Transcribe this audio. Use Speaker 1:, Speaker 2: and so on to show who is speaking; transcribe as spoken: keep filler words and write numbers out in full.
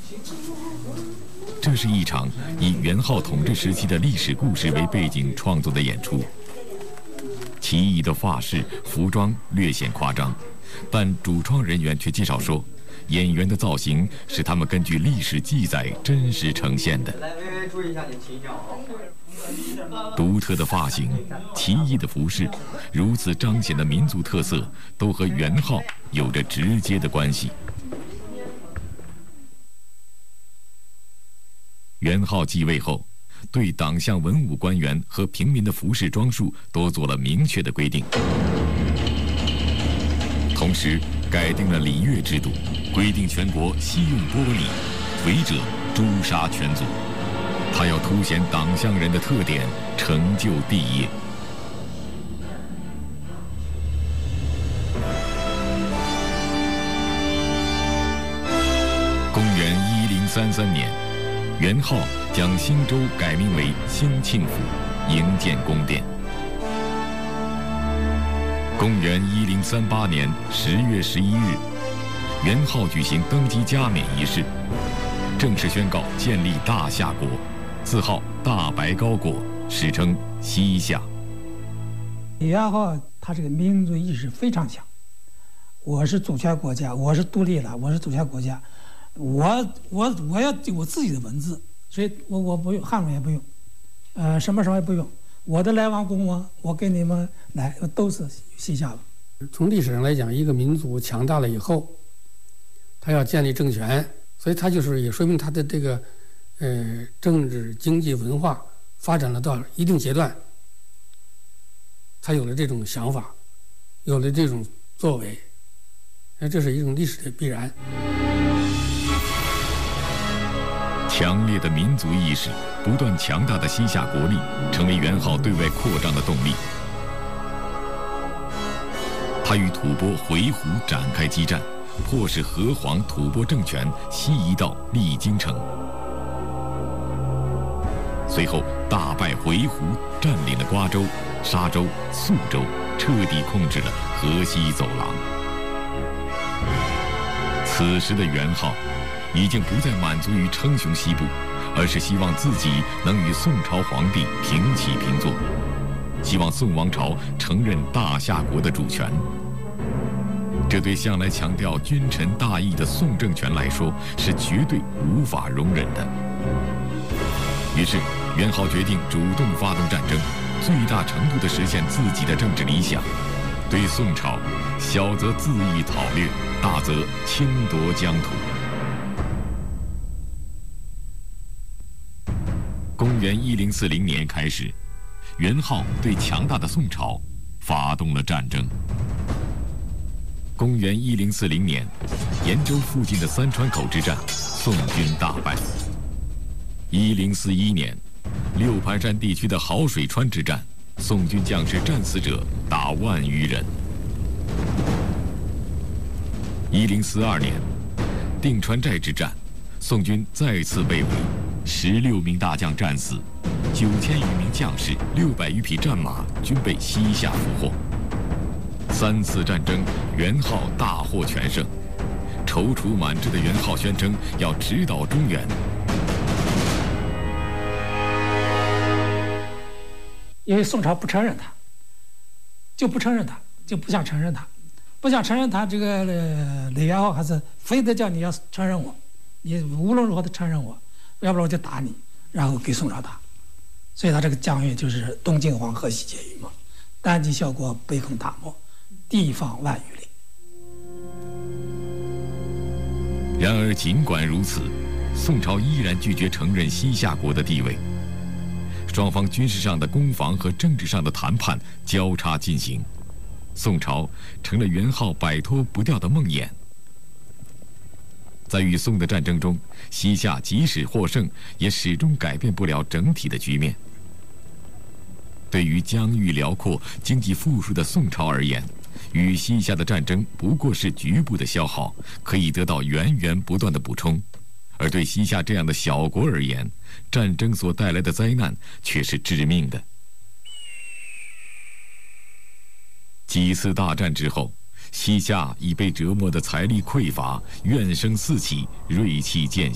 Speaker 1: 这是一场以元昊统治时期的历史故事为背景创作的演出。奇异的发饰、服装略显夸张，但主创人员却介绍说，演员的造型是他们根据历史记载真实呈现的。
Speaker 2: 来，微微注意一下你骑脚啊！
Speaker 1: 独特的发型、奇异的服饰，如此彰显的民族特色，都和元昊有着直接的关系。元昊继位后，对党项文武官员和平民的服饰装束都做了明确的规定，同时改定了礼乐制度，规定全国悉用剥礼，违者诛杀全族。他要凸显党项人的特点，成就帝业。公元一零三三年，元昊将兴州改名为兴庆府，营建宫殿。公元一零三八年十月十一日，元昊举行登基加冕仪式，正式宣告建立大夏国，自号大白高国，史称西夏。
Speaker 3: 元昊他这个民族意识非常强，我是主权国家，我是独立了，我是主权国家，我我我要有我自己的文字，所以我我不用汉文也不用，呃什么什么也不用，我的来往公文我给你们来都是西夏文。
Speaker 4: 从历史上来讲，一个民族强大了以后，他要建立政权，所以他就是也说明他的这个呃政治、经济、文化发展了到一定阶段，他有了这种想法，有了这种作为，那这是一种历史的必然。
Speaker 1: 强烈的民族意识，不断强大的西夏国力，成为元昊对外扩张的动力。他与吐蕃回鹘展开激战，迫使河湟吐蕃政权西移到历京城。随后大败回鹘，占领了瓜州、沙州、肃州，彻底控制了河西走廊。此时的元昊已经不再满足于称雄西部，而是希望自己能与宋朝皇帝平起平坐，希望宋王朝承认大夏国的主权。这对向来强调君臣大义的宋政权来说是绝对无法容忍的。于是元昊决定主动发动战争，最大程度地实现自己的政治理想，对宋朝小则恣意讨掠，大则侵夺疆土。公元一零四零年开始，元昊对强大的宋朝发动了战争。公元一零四零年，延州附近的三川口之战，宋军大败。一零四一年，六盘山地区的好水川之战，宋军将士战死者达万余人。一零四二年，定川寨之战，宋军再次被围，十六名大将战死，九千余名将士、六百余匹战马均被西夏俘获。三次战争，元昊大获全胜。踌躇满志的元昊宣称要直捣中原。
Speaker 3: 因为宋朝不承认他，就不承认他，就不想承认他，不想承认他。这个呃李元昊还是非得叫你要承认我，你无论如何的承认我，要不然我就打你，然后给宋朝打。所以他这个疆域就是东晋黄河西结余嘛，单骑小国，北控大漠，地方万余里。
Speaker 1: 然而尽管如此，宋朝依然拒绝承认西夏国的地位。双方军事上的攻防和政治上的谈判交叉进行，宋朝成了元昊摆脱不掉的梦魇。在与宋的战争中，西夏即使获胜，也始终改变不了整体的局面。对于疆域辽阔、经济富庶的宋朝而言，与西夏的战争不过是局部的消耗，可以得到源源不断的补充。而对西夏这样的小国而言，战争所带来的灾难却是致命的。几次大战之后，西夏已被折磨得财力匮乏，怨声四起，锐气渐